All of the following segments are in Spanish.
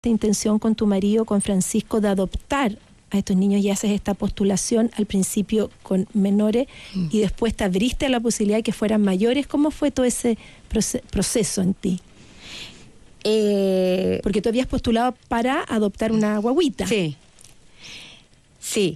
intención con tu marido, con Francisco, de adoptar a estos niños y haces esta postulación al principio con menores y después te abriste a la posibilidad de que fueran mayores. ¿Cómo fue todo ese proceso en ti? Porque tú habías postulado para adoptar una guagüita. Sí. Sí.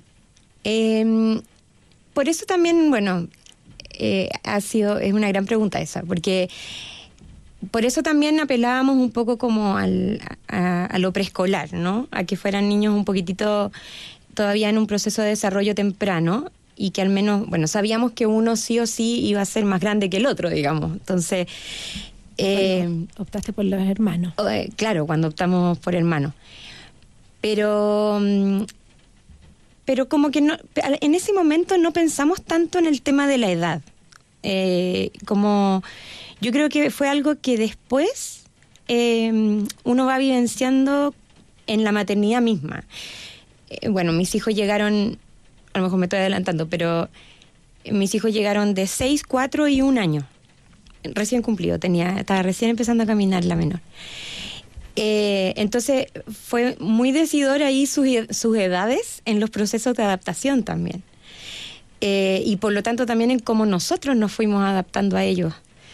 Por eso también, bueno, es una gran pregunta esa, porque por eso también apelábamos un poco como a lo preescolar, ¿no? A que fueran niños un poquitito todavía en un proceso de desarrollo temprano y que al menos, bueno, sabíamos que uno sí o sí iba a ser más grande que el otro, digamos. Entonces... optaste por los hermanos. Claro, cuando optamos por hermanos. Pero como que no, en ese momento no pensamos tanto en el tema de la edad. Como yo creo que fue algo que después uno va vivenciando en la maternidad misma. Bueno, mis hijos llegaron, a lo mejor me estoy adelantando, pero mis hijos llegaron de 6, 4 y 1 año. Recién cumplido, estaba recién empezando a caminar la menor. Entonces fue muy decidor ahí sus edades en los procesos de adaptación también. Y por lo tanto también en cómo nosotros nos fuimos adaptando a ellos.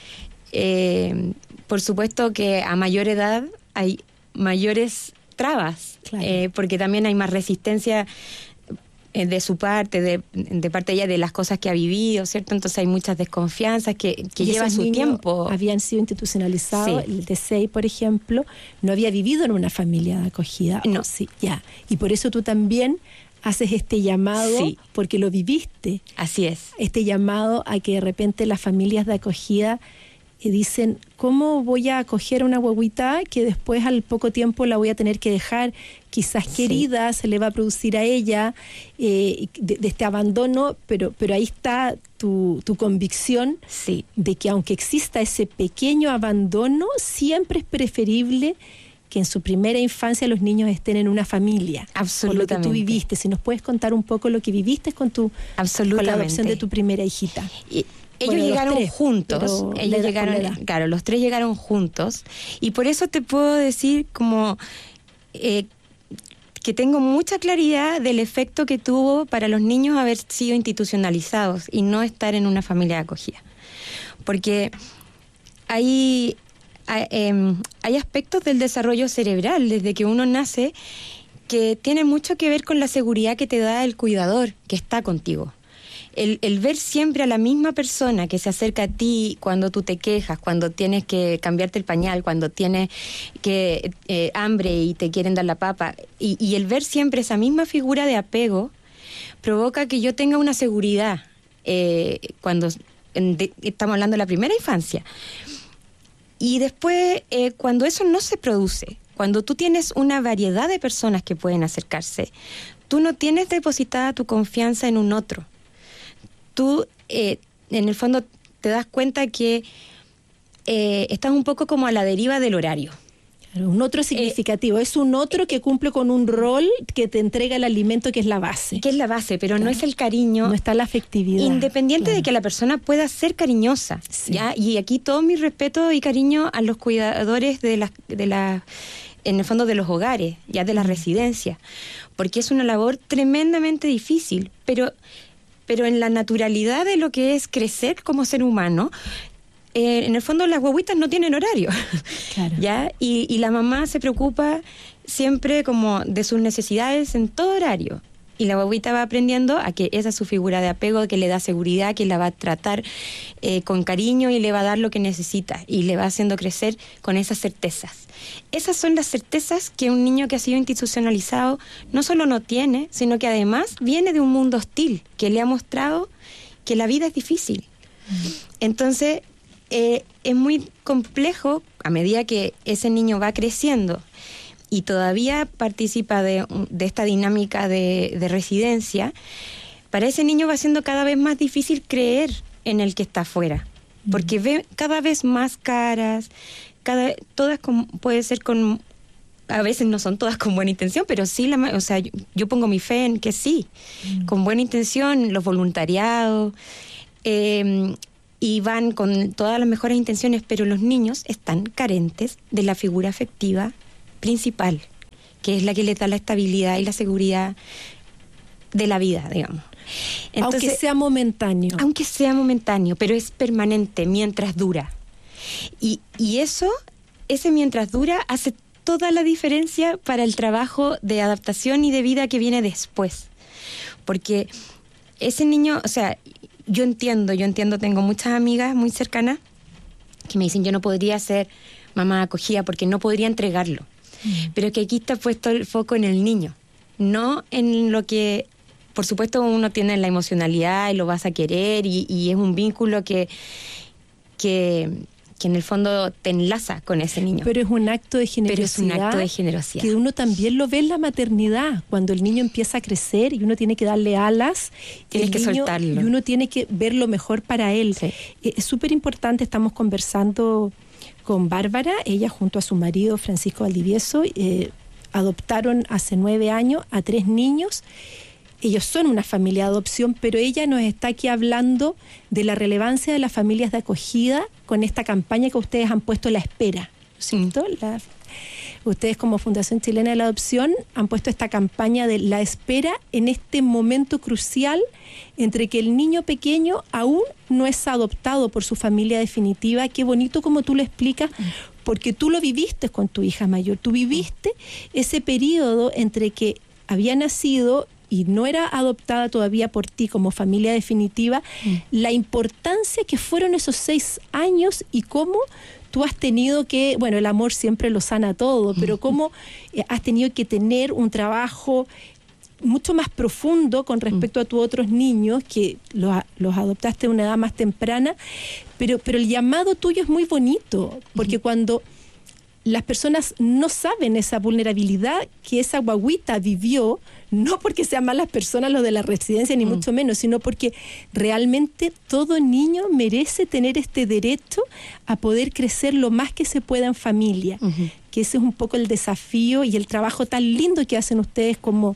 Por supuesto que a mayor edad hay mayores trabas, claro. Porque también hay más resistencia de su parte, de parte de ella, de las cosas que ha vivido, ¿cierto? Entonces hay muchas desconfianzas que lleva su tiempo. Habían sido institucionalizados. Sí. El de 6, por ejemplo, no había vivido en una familia de acogida. No. Sí, ya. Y por eso tú también haces este llamado, sí, porque lo viviste. Así es. Este llamado a que de repente las familias de acogida dicen, ¿cómo voy a acoger a una guaguita que después al poco tiempo la voy a tener que dejar quizás querida, sí, se le va a producir a ella de este abandono, pero ahí está tu convicción, sí, de que aunque exista ese pequeño abandono, siempre es preferible que en su primera infancia los niños estén en una familia. Absolutamente. Por lo que tú viviste. Si nos puedes contar un poco lo que viviste con la adopción de tu primera hijita. Ellos llegaron juntos, claro, los 3 llegaron juntos, y por eso te puedo decir como que tengo mucha claridad del efecto que tuvo para los niños haber sido institucionalizados y no estar en una familia de acogida. Porque hay aspectos del desarrollo cerebral desde que uno nace que tienen mucho que ver con la seguridad que te da el cuidador que está contigo. El ver siempre a la misma persona que se acerca a ti cuando tú te quejas, cuando tienes que cambiarte el pañal, cuando tienes que hambre y te quieren dar la papa, y el ver siempre esa misma figura de apego provoca que yo tenga una seguridad cuando estamos hablando de la primera infancia. Y después, cuando eso no se produce, cuando tú tienes una variedad de personas que pueden acercarse, tú no tienes depositada tu confianza en un otro. Tú, en el fondo, te das cuenta que estás un poco como a la deriva del horario. Claro, un otro significativo, es un otro que cumple con un rol que te entrega el alimento, que es la base. Que es la base, pero claro, no es el cariño. No está la afectividad. Independiente, claro, de que la persona pueda ser cariñosa. Sí. ¿Ya? Y aquí todo mi respeto y cariño a los cuidadores en el fondo de los hogares, ya de las residencias, porque es una labor tremendamente difícil, pero en la naturalidad de lo que es crecer como ser humano, en el fondo las guaguitas no tienen horario. Claro. ¿Ya? Y la mamá se preocupa siempre como de sus necesidades en todo horario. Y la guaguita va aprendiendo a que esa es su figura de apego, que le da seguridad, que la va a tratar con cariño y le va a dar lo que necesita. Y le va haciendo crecer con esas certezas. Esas son las certezas que un niño que ha sido institucionalizado no solo no tiene, sino que además viene de un mundo hostil, que le ha mostrado que la vida es difícil. Entonces, es muy complejo a medida que ese niño va creciendo y todavía participa de esta dinámica de residencia. Para ese niño va siendo cada vez más difícil creer en el que está afuera, porque ve cada vez más caras, todas puede ser con, a veces no son todas con buena intención, pero sí, yo pongo mi fe en que sí, con buena intención, los voluntariados, y van con todas las mejores intenciones, pero los niños están carentes de la figura afectiva principal, que es la que les da la estabilidad y la seguridad de la vida, digamos. Entonces, aunque sea momentáneo, pero es permanente mientras dura. Y ese mientras dura hace toda la diferencia para el trabajo de adaptación y de vida que viene después. Porque ese niño, o sea, yo entiendo, tengo muchas amigas muy cercanas que me dicen, yo no podría ser mamá de acogida porque no podría entregarlo. Pero que aquí está puesto el foco en el niño, no en lo que, por supuesto, uno tiene la emocionalidad y lo vas a querer y es un vínculo que en el fondo te enlaza con ese niño. Pero es un acto de generosidad. Que uno también lo ve en la maternidad, cuando el niño empieza a crecer y uno tiene que darle alas. Tienes que soltarlo. Y uno tiene que ver lo mejor para él. Sí. Es súper importante, estamos conversando con Bárbara, ella junto a su marido Francisco Valdivieso, adoptaron hace 9 años a 3 niños. Ellos son una familia de adopción, pero ella nos está aquí hablando de la relevancia de las familias de acogida con esta campaña que ustedes han puesto, La Espera, ¿cierto? Ustedes como Fundación Chilena de la Adopción han puesto esta campaña de La Espera en este momento crucial entre que el niño pequeño aún no es adoptado por su familia definitiva. Qué bonito como tú lo explicas, porque tú lo viviste con tu hija mayor, tú viviste ese periodo entre que había nacido y no era adoptada todavía por ti como familia definitiva, la importancia que fueron esos 6 años y cómo tú has tenido que, bueno, el amor siempre lo sana todo, pero cómo has tenido que tener un trabajo mucho más profundo con respecto a tus otros niños, que los adoptaste a una edad más temprana, pero el llamado tuyo es muy bonito, porque cuando las personas no saben esa vulnerabilidad que esa guagüita vivió, no porque sean malas personas los de la residencia, ni mucho menos, sino porque realmente todo niño merece tener este derecho a poder crecer lo más que se pueda en familia, que ese es un poco el desafío y el trabajo tan lindo que hacen ustedes como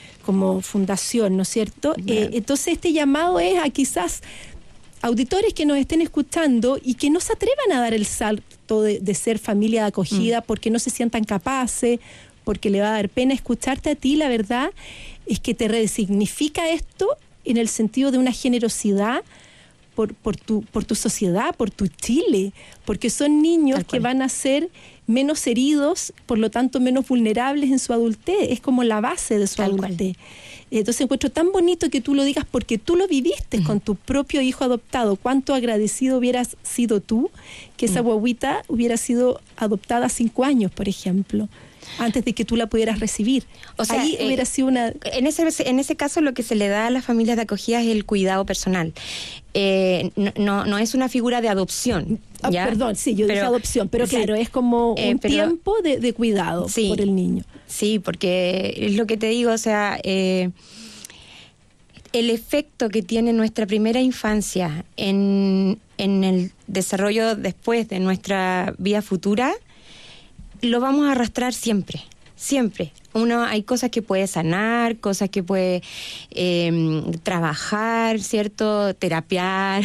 fundación, ¿no es cierto? Entonces este llamado es a quizás auditores que nos estén escuchando y que no se atrevan a dar el salto de ser familia de acogida porque no se sientan capaces, porque le va a dar pena escucharte a ti. La verdad es que te resignifica esto en el sentido de una generosidad por tu sociedad, por tu Chile, porque son niños que van a ser menos heridos, por lo tanto menos vulnerables en su adultez. Es como la base de su adultez. Entonces encuentro tan bonito que tú lo digas porque tú lo viviste con tu propio hijo adoptado. Cuánto agradecido hubieras sido tú que esa guaguita hubiera sido adoptada a 5 años, por ejemplo, antes de que tú la pudieras recibir. O sea, ahí hubiera sido una... En ese caso lo que se le da a las familias de acogida es el cuidado personal. No es una figura de adopción. ¿Ya? Perdón, sí, yo dije adopción, pero sí, claro, es como un tiempo de cuidado por el niño. Sí, porque es lo que te digo, o sea, el efecto que tiene nuestra primera infancia en el desarrollo después de nuestra vida futura, lo vamos a arrastrar siempre. Hay cosas que puede sanar, cosas que puede trabajar, ¿cierto? Terapiar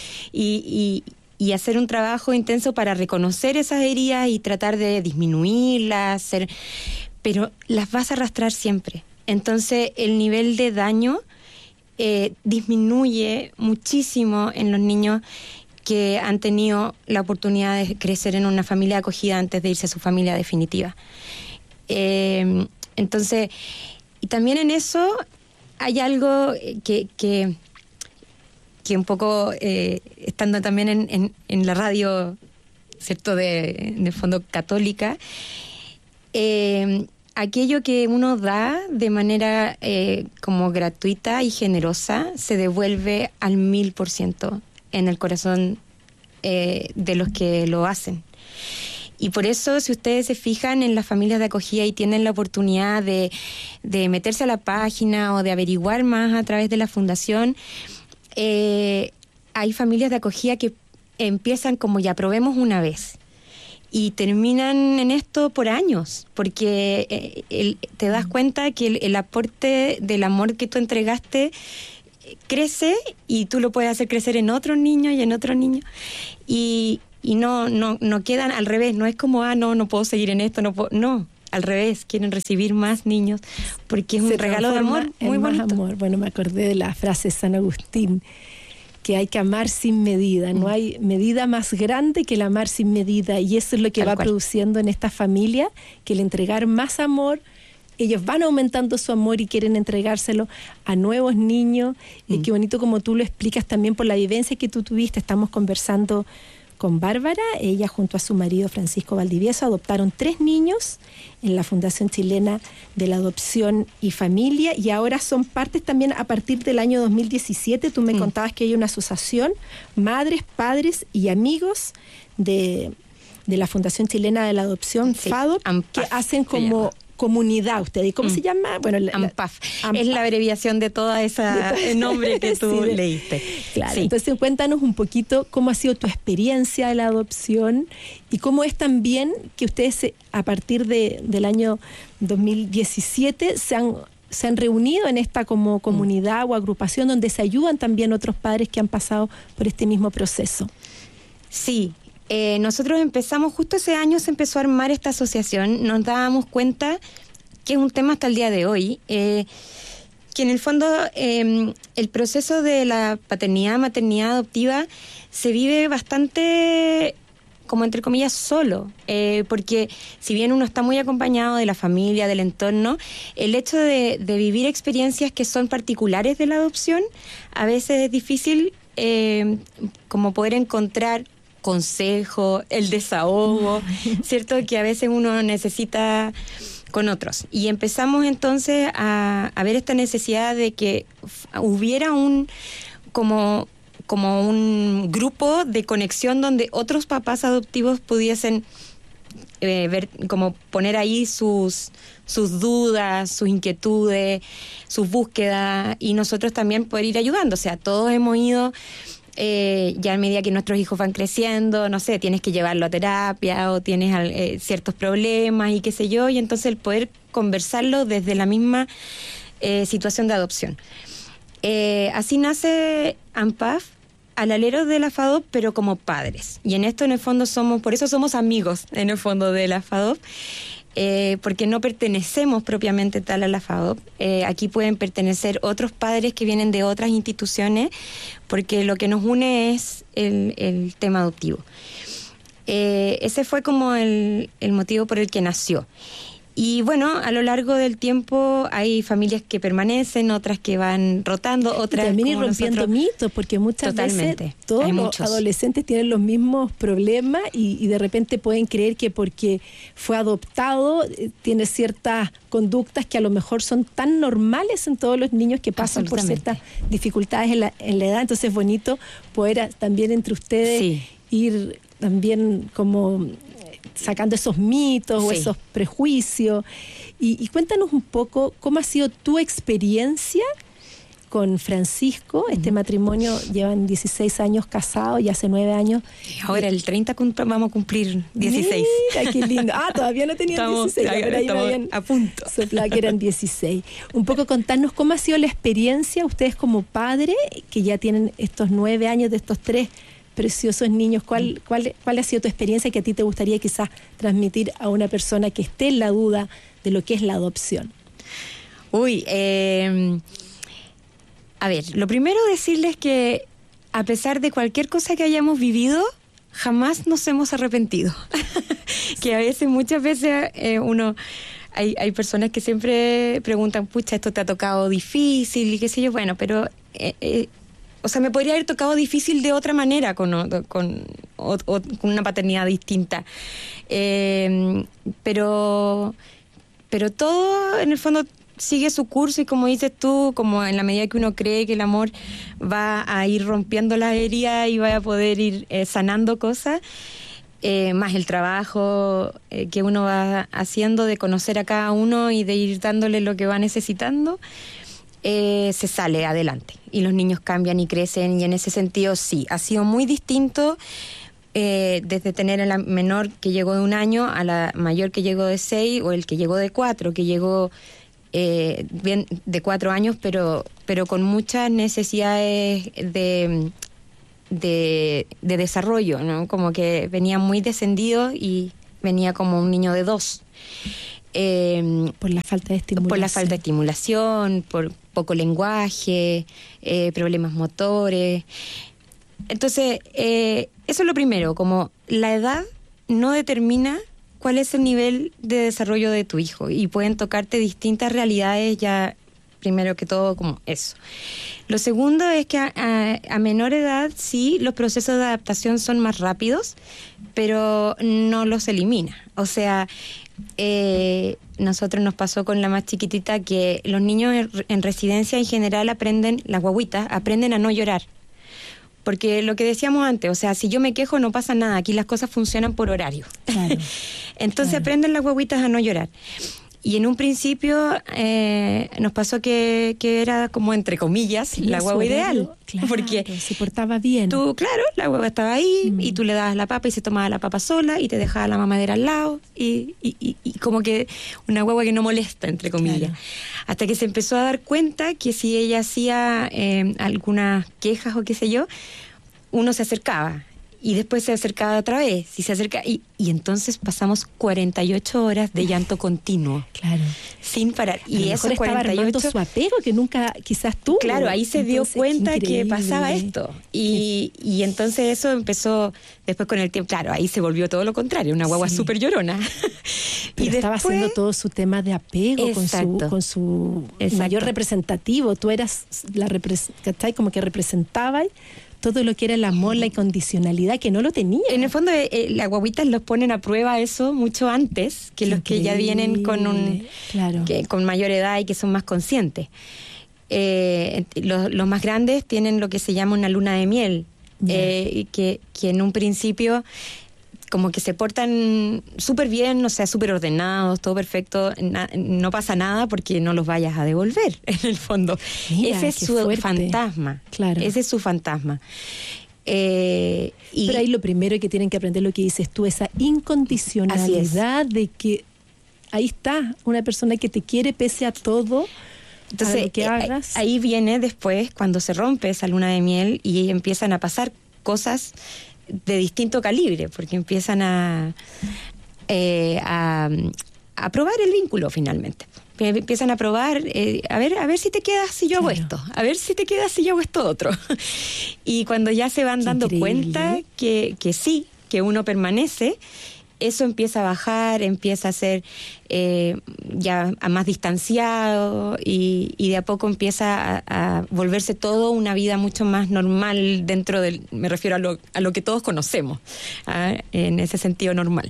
y hacer un trabajo intenso para reconocer esas heridas y tratar de disminuirlas, pero las vas a arrastrar siempre. Entonces el nivel de daño disminuye muchísimo en los niños que han tenido la oportunidad de crecer en una familia acogida antes de irse a su familia definitiva. Entonces, y también en eso hay algo que un poco, estando también en la radio, ¿cierto?, de fondo católica, aquello que uno da de manera como gratuita y generosa se devuelve al 1000% en el corazón de los que lo hacen. Y por eso, si ustedes se fijan en las familias de acogida y tienen la oportunidad de meterse a la página o de averiguar más a través de la fundación, hay familias de acogida que empiezan como ya probemos una vez y terminan en esto por años, porque te das cuenta que el aporte del amor que tú entregaste crece y tú lo puedes hacer crecer en otros niños y en otros niños y no quedan al revés. No es como no puedo seguir en esto, no, al revés, quieren recibir más niños, porque es un regalo de amor muy bonito. Amor. Bueno, me acordé de la frase de San Agustín, que hay que amar sin medida, no hay medida más grande que el amar sin medida, y eso es lo que Tal va cual. produciendo en esta familia, que el entregar más amor, ellos van aumentando su amor y quieren entregárselo a nuevos niños. Qué bonito como tú lo explicas también por la vivencia que tú tuviste. Estamos conversando con Bárbara, ella junto a su marido Francisco Valdivieso adoptaron 3 niños en la Fundación Chilena de la Adopción y Familia, y ahora son partes también a partir del año 2017. Tú me contabas que hay una asociación, madres, padres y amigos de la Fundación Chilena de la Adopción, Sí, FADOP, AMPAF que hacen se como llama. comunidad. ¿Ustedes cómo se llama? Bueno, AMPAF. Es la abreviación de toda esa nombre que tú Sí, leíste. Claro, Sí. entonces cuéntanos un poquito cómo ha sido tu experiencia de la adopción y cómo es también que ustedes a partir del año 2017 se han reunido en esta como comunidad o agrupación donde se ayudan también otros padres que han pasado por este mismo proceso. Sí, nosotros empezamos, justo ese año se empezó a armar esta asociación, nos dábamos cuenta que es un tema hasta el día de hoy, que en el fondo el proceso de la paternidad, maternidad adoptiva se vive bastante, como entre comillas, solo, porque si bien uno está muy acompañado de la familia, del entorno, el hecho de vivir experiencias que son particulares de la adopción, a veces es difícil como poder encontrar consejo, el desahogo, ¿cierto? Que a veces uno necesita con otros. Y empezamos entonces a ver esta necesidad de que hubiera como un grupo de conexión donde otros papás adoptivos pudiesen ver, como poner ahí sus dudas, sus inquietudes, sus búsquedas, y nosotros también poder ir ayudando. O sea, todos hemos ido ya a medida que nuestros hijos van creciendo, no sé, tienes que llevarlo a terapia o tienes ciertos problemas y qué sé yo, y entonces el poder conversarlo desde la misma situación de adopción. Así nace AMPAF, al alero de la FADOP, pero como padres. Y en esto, en el fondo, por eso somos amigos, en el fondo, de la FADOP, porque no pertenecemos propiamente tal a la FADOP. Aquí pueden pertenecer otros padres que vienen de otras instituciones, porque lo que nos une es el tema adoptivo. Ese fue como el motivo por el que nació. Y bueno, a lo largo del tiempo hay familias que permanecen, otras que van rotando, otras y también ir como rompiendo nosotros. mitos, porque muchas Totalmente. veces todos Hay los muchos. adolescentes tienen los mismos problemas y de repente pueden creer que porque fue adoptado tiene ciertas conductas que a lo mejor son tan normales en todos los niños que pasan por ciertas dificultades en la edad. Entonces es bonito poder también entre ustedes ir también como sacando esos mitos o esos prejuicios. Y cuéntanos un poco cómo ha sido tu experiencia con Francisco. Este matrimonio llevan 16 años casados y hace 9 años. Ahora el 30 vamos a cumplir 16. Mira, qué lindo. Todavía no tenían 16, pero ahí me habían a punto. soplado que eran 16. Un poco contarnos cómo ha sido la experiencia, ustedes como padre, que ya tienen estos 9 años de estos 3 preciosos niños. ¿Cuál ha sido tu experiencia que a ti te gustaría quizás transmitir a una persona que esté en la duda de lo que es la adopción? A ver, lo primero decirles que a pesar de cualquier cosa que hayamos vivido, jamás nos hemos arrepentido. Que a veces, muchas veces hay personas que siempre preguntan, pucha, esto te ha tocado difícil y qué sé yo, bueno, pero o sea, me podría haber tocado difícil de otra manera con una paternidad distinta. Pero todo, en el fondo, sigue su curso y, como dices tú, como en la medida que uno cree que el amor va a ir rompiendo las heridas y va a poder ir sanando cosas, más el trabajo que uno va haciendo de conocer a cada uno y de ir dándole lo que va necesitando, se sale adelante y los niños cambian y crecen, y en ese sentido sí, ha sido muy distinto desde tener a la menor que llegó de 1 año a la mayor que llegó de 6 o el que llegó de 4, que llegó bien de 4 años, pero con muchas necesidades de desarrollo, ¿no? Como que venía muy descendido y venía como un niño de 2. Por la falta de estimulación. Por la falta de estimulación, por poco lenguaje, problemas motores. Entonces, eso es lo primero, como la edad no determina cuál es el nivel de desarrollo de tu hijo y pueden tocarte distintas realidades ya, primero que todo, como eso. Lo segundo es que a menor edad sí los procesos de adaptación son más rápidos, pero no los elimina. O sea, nosotros nos pasó con la más chiquitita que los niños en residencia en general las guaguitas aprenden a no llorar. Porque lo que decíamos antes, o sea, si yo me quejo no pasa nada, aquí las cosas funcionan por horario. Claro, entonces aprenden las guaguitas a no llorar. Y en un principio nos pasó que era como entre comillas sí, la guagua ideal. Claro, porque se portaba bien. La guagua estaba ahí y tú le dabas la papa y se tomaba la papa sola y te dejaba la mamadera al lado y como que una guagua que no molesta, entre comillas. Claro. Hasta que se empezó a dar cuenta que si ella hacía algunas quejas o qué sé yo, uno se acercaba. Y después se acercaba otra vez, y entonces pasamos 48 horas de llanto continuo. Claro. Sin parar. Y eso estaba armando su apego que nunca quizás tuvo. Claro, ahí se dio cuenta que pasaba esto. Y entonces eso empezó después con el tiempo. Claro, ahí se volvió todo lo contrario, una guagua súper llorona. Pero y estaba haciendo todo su tema de apego con su mayor representativo. Tú eras como que representabas todo lo que era el amor, la incondicionalidad, que no lo tenía. En el fondo, las guaguitas los ponen a prueba eso mucho antes que los que ya vienen con con mayor edad y que son más conscientes. Los más grandes tienen lo que se llama una luna de miel, que en un principio como que se portan súper bien, o sea, súper ordenados, todo perfecto, no pasa nada porque no los vayas a devolver, en el fondo. Mira, ese es su fantasma. Claro. Ese es su fantasma. Pero ahí lo primero que tienen que aprender lo que dices tú, esa incondicionalidad de que ahí está una persona que te quiere pese a todo. Entonces, a lo que hagas. Ahí viene después cuando se rompe esa luna de miel y empiezan a pasar cosas de distinto calibre, porque empiezan a probar el vínculo finalmente. Empiezan a probar, a ver si te quedas si yo hago esto, a ver si te quedas si yo hago esto otro. Y cuando ya se van dando cuenta que sí, que uno permanece, eso empieza a bajar, empieza a ser ya más distanciado y de a poco empieza a volverse todo una vida mucho más normal dentro del, me refiero a lo que todos conocemos, en ese sentido normal.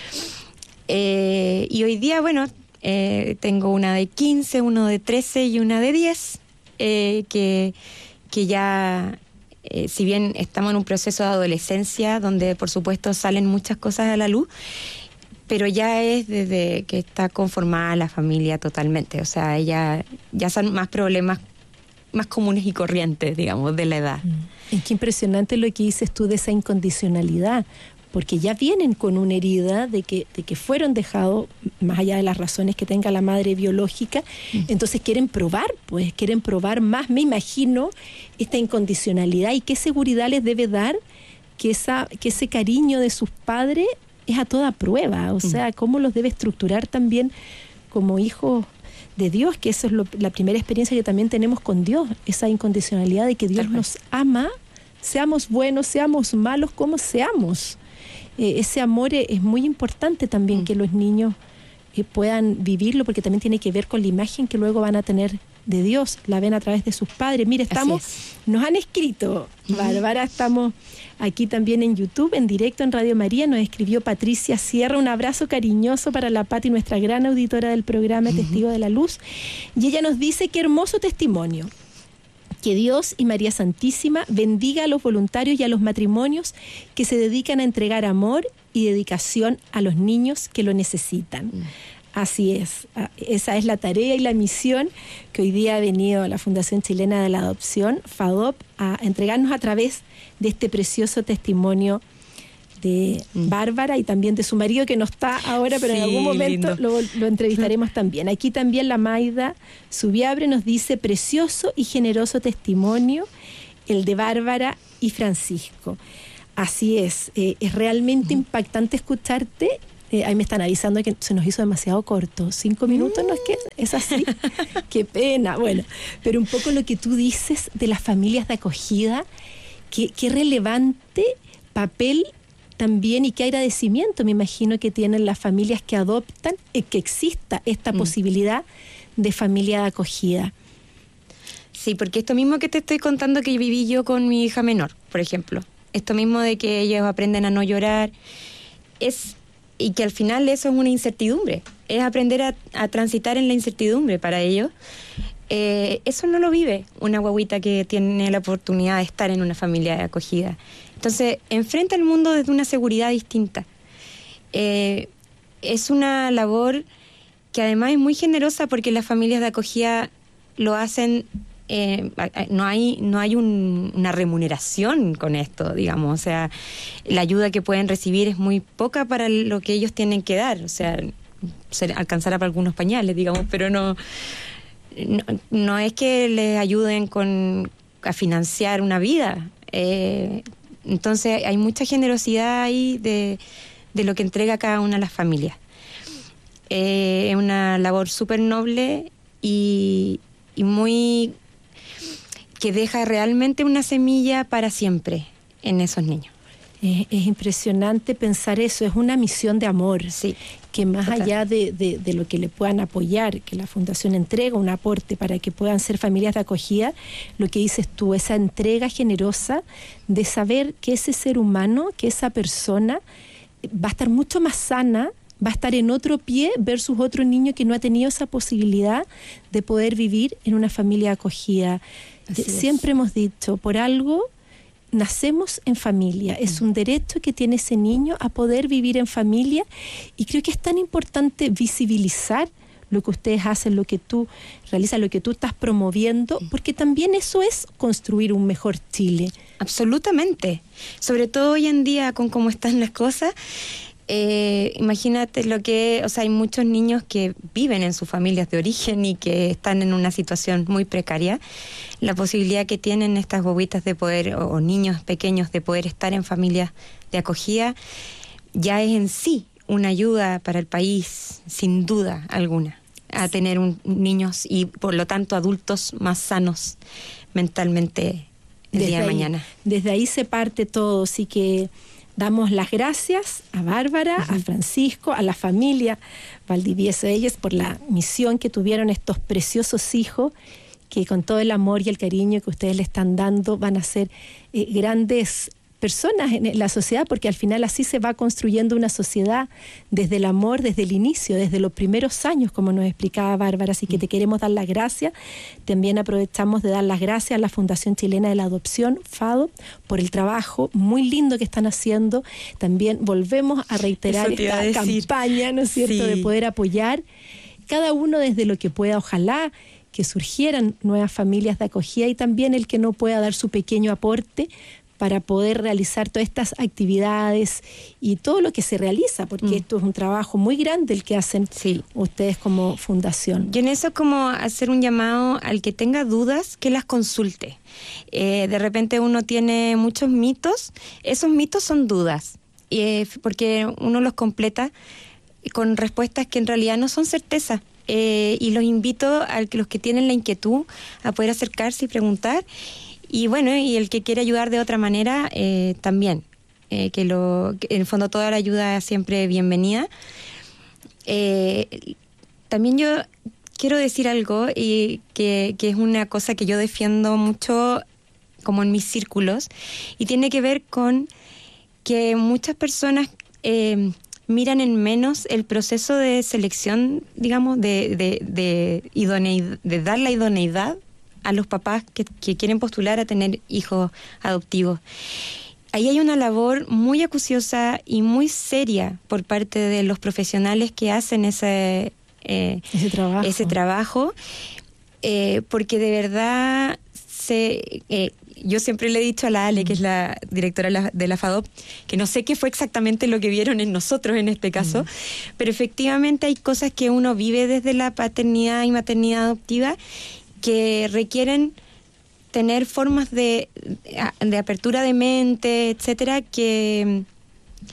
Y hoy día, bueno, tengo una de 15, uno de 13 y una de 10, que ya... si bien estamos en un proceso de adolescencia donde por supuesto salen muchas cosas a la luz, pero ya es desde que está conformada la familia totalmente, o sea, ya son más problemas más comunes y corrientes, digamos, de la edad. Es que impresionante lo que dices tú de esa incondicionalidad, porque ya vienen con una herida de que fueron dejados, más allá de las razones que tenga la madre biológica, entonces quieren probar más, me imagino, esta incondicionalidad y qué seguridad les debe dar que ese cariño de sus padres es a toda prueba, o sea, cómo los debe estructurar también como hijos de Dios, que eso es la primera experiencia que también tenemos con Dios, esa incondicionalidad de que Dios nos ama, seamos buenos, seamos malos, como seamos. Ese amor es muy importante también que los niños puedan vivirlo, porque también tiene que ver con la imagen que luego van a tener de Dios, la ven a través de sus padres. Mire, nos han escrito, Bárbara, estamos aquí también en YouTube, en directo en Radio María, nos escribió Patricia Sierra, un abrazo cariñoso para la Pati, nuestra gran auditora del programa Testigo de la Luz, y ella nos dice: qué hermoso testimonio. Que Dios y María Santísima bendiga a los voluntarios y a los matrimonios que se dedican a entregar amor y dedicación a los niños que lo necesitan. Así es, esa es la tarea y la misión que hoy día ha venido la Fundación Chilena de la Adopción, FADOP, a entregarnos a través de este precioso testimonio de Bárbara y también de su marido, que no está ahora, pero en algún momento lo entrevistaremos también. Aquí también la Maida Subiabre nos dice: precioso y generoso testimonio el de Bárbara y Francisco. Así es realmente impactante escucharte Ahí me están avisando que se nos hizo demasiado corto. 5 minutos, ¿no es que es así? Qué pena. Bueno, pero un poco lo que tú dices de las familias de acogida, qué relevante papel también y qué agradecimiento me imagino que tienen las familias que adoptan, que exista esta posibilidad de familia de acogida. Sí, porque esto mismo que te estoy contando que viví yo con mi hija menor, por ejemplo, esto mismo de que ellos aprenden a no llorar, y que al final eso es una incertidumbre, es aprender a transitar en la incertidumbre para ellos. Eso no lo vive una guagüita que tiene la oportunidad de estar en una familia de acogida. Entonces, enfrenta el mundo desde una seguridad distinta. Es una labor que además es muy generosa porque las familias de acogida lo hacen, no hay una remuneración con esto, digamos. O sea, la ayuda que pueden recibir es muy poca para lo que ellos tienen que dar. O sea, alcanzará para algunos pañales, digamos, pero no es que les ayuden a financiar una vida. Entonces hay mucha generosidad ahí de lo que entrega cada una de las familias. Es una labor súper noble y muy que deja realmente una semilla para siempre en esos niños. Es impresionante pensar eso, es una misión de amor, sí, que más total. allá de lo que le puedan apoyar, que la Fundación entrega un aporte para que puedan ser familias de acogida, lo que dices tú, esa entrega generosa de saber que ese ser humano, que esa persona va a estar mucho más sana, va a estar en otro pie versus otro niño que no ha tenido esa posibilidad de poder vivir en una familia de acogida. Siempre hemos dicho, por algo nacemos en familia, es un derecho que tiene ese niño a poder vivir en familia, y creo que es tan importante visibilizar lo que ustedes hacen, lo que tú realizas, lo que tú estás promoviendo, porque también eso es construir un mejor Chile. Absolutamente, sobre todo hoy en día con cómo están las cosas. Imagínate hay muchos niños que viven en sus familias de origen y que están en una situación muy precaria. La posibilidad que tienen estas bobitas de poder, o niños pequeños, de poder estar en familias de acogida, ya es en sí una ayuda para el país, sin duda alguna, a tener niños y por lo tanto adultos más sanos mentalmente el día de mañana. Desde ahí se parte todo, así que damos las gracias a Bárbara, a Francisco, a la familia Valdivieso Eyes por la misión que tuvieron estos preciosos hijos, que con todo el amor y el cariño que ustedes le están dando van a ser grandes personas en la sociedad, porque al final así se va construyendo una sociedad desde el amor, desde el inicio, desde los primeros años, como nos explicaba Bárbara. Así que te queremos dar las gracias. También aprovechamos de dar las gracias a la Fundación Chilena de la Adopción, FADO, por el trabajo muy lindo que están haciendo. También volvemos a reiterar esta campaña, ¿no es cierto?, sí, de poder apoyar cada uno desde lo que pueda. Ojalá que surgieran nuevas familias de acogida, y también el que no pueda dar su pequeño aporte para poder realizar todas estas actividades y todo lo que se realiza, porque esto es un trabajo muy grande el que hacen ustedes como fundación. Yo en eso como hacer un llamado al que tenga dudas, que las consulte. De repente uno tiene muchos mitos, esos mitos son dudas, porque uno los completa con respuestas que en realidad no son certeza. Y los invito a los que tienen la inquietud a poder acercarse y preguntar. Y bueno, y el que quiere ayudar de otra manera, también, que en el fondo toda la ayuda es siempre bienvenida. También yo quiero decir algo, y que es una cosa que yo defiendo mucho como en mis círculos, y tiene que ver con que muchas personas miran en menos el proceso de selección, digamos, de dar la idoneidad a los papás que quieren postular a tener hijos adoptivos. Ahí hay una labor muy acuciosa y muy seria por parte de los profesionales que hacen ese trabajo, porque de verdad yo siempre le he dicho a la Ale, que es la directora de la FADOP, que no sé qué fue exactamente lo que vieron en nosotros en este caso, pero efectivamente hay cosas que uno vive desde la paternidad y maternidad adoptiva que requieren tener formas de apertura de mente, etcétera, que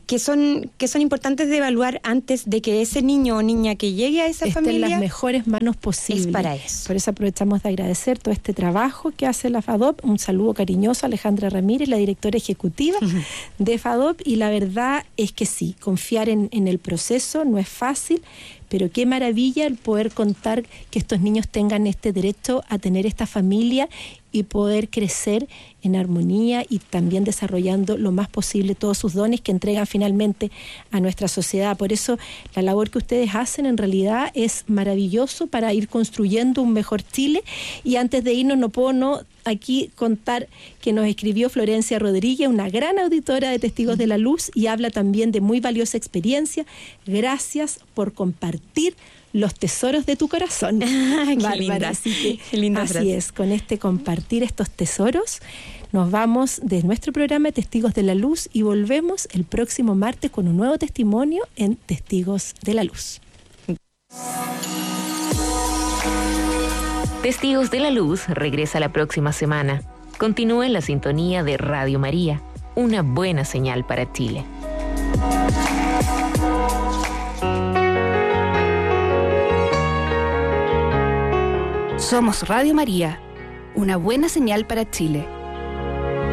que son importantes de evaluar antes de que ese niño o niña que llegue a esa familia esté en las mejores manos posibles. Es para eso. Por eso aprovechamos de agradecer todo este trabajo que hace la FADOP. Un saludo cariñoso a Alejandra Ramírez, la directora ejecutiva de FADOP, y la verdad es que sí, confiar en el proceso no es fácil, pero qué maravilla el poder contar que estos niños tengan este derecho a tener esta familia y poder crecer en armonía y también desarrollando lo más posible todos sus dones que entregan finalmente a nuestra sociedad. Por eso la labor que ustedes hacen en realidad es maravilloso para ir construyendo un mejor Chile. Y antes de irnos no puedo no aquí contar que nos escribió Florencia Rodríguez, una gran auditora de Testigos de la Luz, y habla también de muy valiosa experiencia. Gracias por compartir los tesoros de tu corazón. Bárbara, así qué linda así frase. es, con este compartir estos tesoros nos vamos de nuestro programa Testigos de la Luz y volvemos el próximo martes con un nuevo testimonio en Testigos de la Luz. Testigos de la Luz regresa la próxima semana. Continúa en la sintonía de Radio María, una buena señal para Chile. Somos Radio María, una buena señal para Chile.